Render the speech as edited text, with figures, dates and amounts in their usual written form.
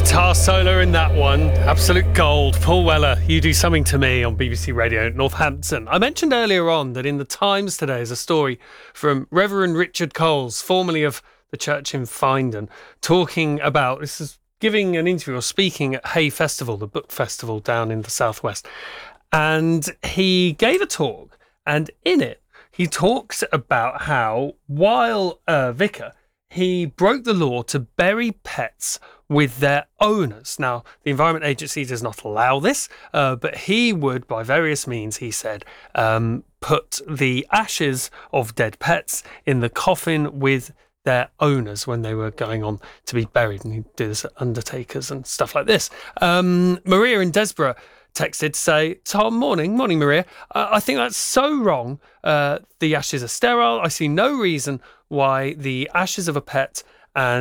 Guitar solo in that one, absolute gold. Paul Weller, You Do Something to Me on BBC Radio Northampton. I mentioned earlier on that in the Times today is a story from Reverend Richard Coles, formerly of the church in Findon, talking about, this is giving an interview or speaking at Hay Festival, the book festival down in the southwest. And he gave a talk, and in it, he talks about how, while vicar, he broke the law to bury pets with their owners. Now, the Environment Agency does not allow this, but he would, by various means, he said, put the ashes of dead pets in the coffin with their owners when they were going on to be buried. And he'd do this at undertakers and stuff like this. Maria in Desborough texted to say, Tom, morning Maria, I think that's so wrong. The ashes are sterile. I see no reason why the ashes of a pet and